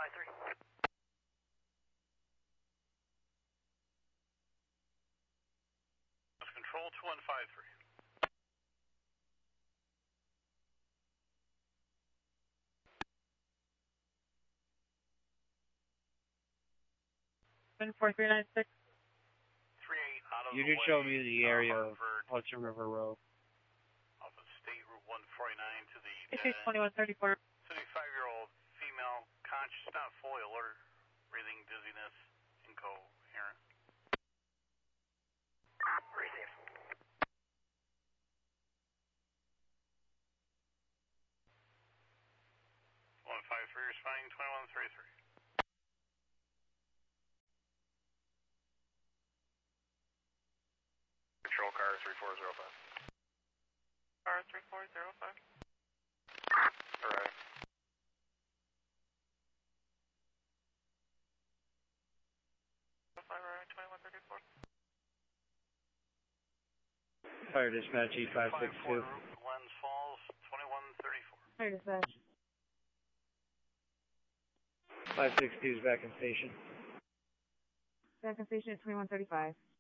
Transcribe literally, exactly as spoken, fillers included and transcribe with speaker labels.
Speaker 1: five three.
Speaker 2: Control two one five three.
Speaker 3: four three nine six.
Speaker 2: three eight out of
Speaker 4: You
Speaker 2: the
Speaker 4: did
Speaker 2: way,
Speaker 4: show me the area
Speaker 2: uh,
Speaker 4: of Hudson River Road.
Speaker 2: Off of State Route one forty-nine to the
Speaker 3: Six twenty-one thirty-four.
Speaker 2: seventy-five-year-old female, conscious, not fully alert, breathing, dizziness, incoherent.
Speaker 1: Receive.
Speaker 2: one five three responding, twenty-one thirty-three. Control car three four zero five.
Speaker 3: Car three four zero five.
Speaker 2: Alright.
Speaker 3: twenty-one thirty-four.
Speaker 4: Fire dispatch eight five six two.
Speaker 2: Glens Falls, twenty-one thirty-four.
Speaker 3: Fire dispatch.
Speaker 4: five six two is back in station.
Speaker 3: Back in station at twenty-one thirty-five.